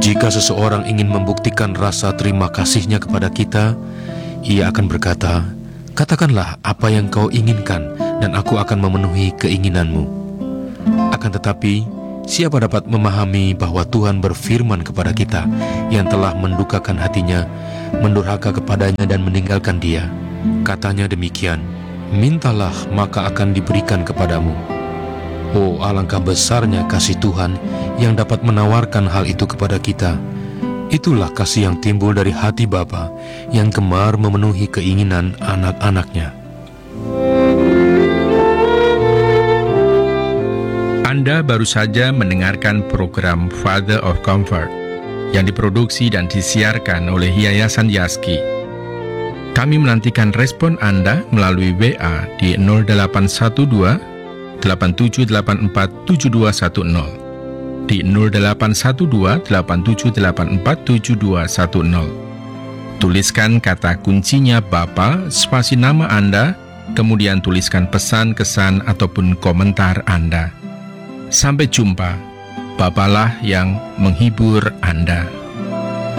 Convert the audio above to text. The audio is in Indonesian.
Jika seseorang ingin membuktikan rasa terima kasihnya kepada kita, ia akan berkata, "Katakanlah apa yang kau inginkan, dan aku akan memenuhi keinginanmu." Akan tetapi, siapa dapat memahami bahwa Tuhan berfirman kepada kita yang telah mendukakan hatinya, mendurhaka kepadanya dan meninggalkan dia? Katanya demikian, "Mintalah maka akan diberikan kepadamu." Oh, alangkah besarnya kasih Tuhan yang dapat menawarkan hal itu kepada kita. Itulah kasih yang timbul dari hati Bapa yang gemar memenuhi keinginan anak-anaknya. Anda baru saja mendengarkan program Father of Comfort yang diproduksi dan disiarkan oleh Yayasan Yaski. Kami menantikan respon Anda melalui WA di 0812 8784 7210, di 0812 8784 7210. Tuliskan kata kuncinya Bapa, spasi nama Anda, kemudian tuliskan pesan, kesan, ataupun komentar Anda. Sampai jumpa. Bapalah yang menghibur Anda.